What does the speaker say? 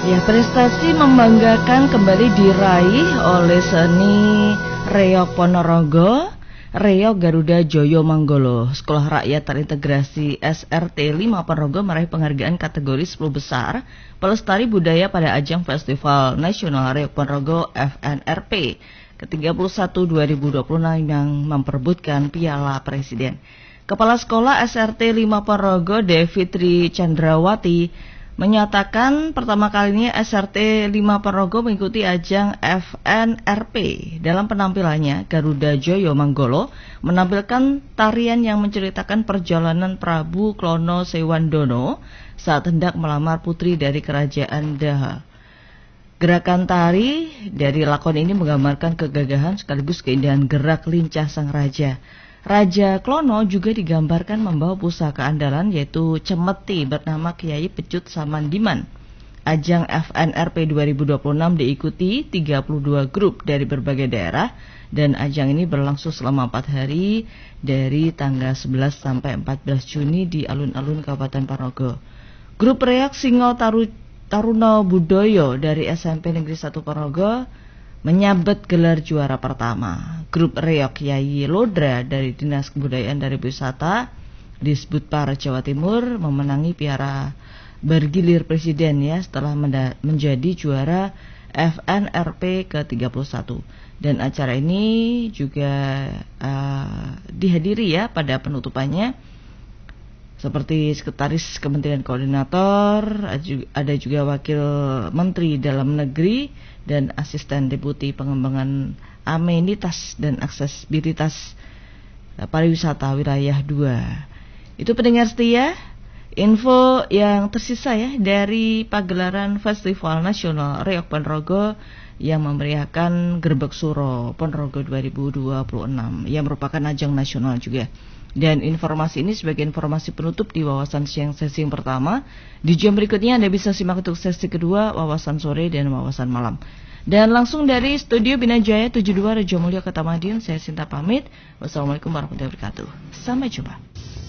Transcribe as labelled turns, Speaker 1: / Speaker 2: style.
Speaker 1: Ya, prestasi membanggakan kembali diraih oleh seni Reog Ponorogo, Reog Garuda Joyo Manggolo. Sekolah Rakyat Terintegrasi SRT 5 Ponorogo meraih penghargaan kategori 10 besar pelestari budaya pada ajang Festival Nasional Reog Ponorogo FNRP ke-31 2026 yang memperebutkan Piala Presiden. Kepala Sekolah SRT 5 Ponorogo, Devitri Chandrawati, menyatakan pertama kalinya SRT 5 Ponorogo mengikuti ajang FNRP. Dalam penampilannya, Garuda Joyo Manggolo menampilkan tarian yang menceritakan perjalanan Prabu Klono Sewandono saat hendak melamar putri dari kerajaan Daha. Gerakan tari dari lakon ini menggambarkan kegagahan sekaligus keindahan gerak lincah sang raja. Raja Klono juga digambarkan membawa pusaka andalan yaitu cemeti bernama Kiai Pecut Samandiman. Ajang FNRP 2026 diikuti 32 grup dari berbagai daerah dan ajang ini berlangsung selama 4 hari dari tanggal 11 sampai 14 Juni di alun-alun Kabupaten Ponorogo. Grup Reog Singo Taruna Budoyo dari SMP Negeri 1 Ponorogo menyabet gelar juara pertama. Grup Reog Yayi Lodra dari Dinas Kebudayaan dan Wisata disebut Par Jawa Timur memenangi piala bergilir presiden ya setelah menjadi juara FNRP ke-31. Dan acara ini juga dihadiri ya pada penutupannya seperti Sekretaris Kementerian Koordinator, ada juga Wakil Menteri Dalam Negeri dan Asisten Deputi Pengembangan Amenitas dan Aksesibilitas Pariwisata Wilayah 2. Itu pendengar setia, info yang tersisa ya dari pagelaran Festival Nasional Reog Ponorogo yang memeriahkan Gerbek Suro Ponorogo 2026 yang merupakan ajang nasional juga. Dan informasi ini sebagai informasi penutup di wawasan siang sesi yang pertama. Di jam berikutnya Anda bisa simak untuk sesi kedua, wawasan sore dan wawasan malam. Dan langsung dari Studio Bina Jaya 72 Rejo Mulyo Kota Madiun, saya Sinta pamit. Wassalamualaikum warahmatullahi wabarakatuh. Sampai jumpa.